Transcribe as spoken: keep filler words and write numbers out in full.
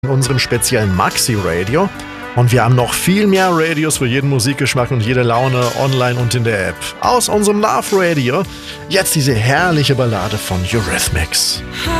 in unserem speziellen Maxi-Radio. Und wir haben noch viel mehr Radios für jeden Musikgeschmack und jede Laune online und in der App. Aus unserem Love Radio jetzt diese herrliche Ballade von Eurythmics.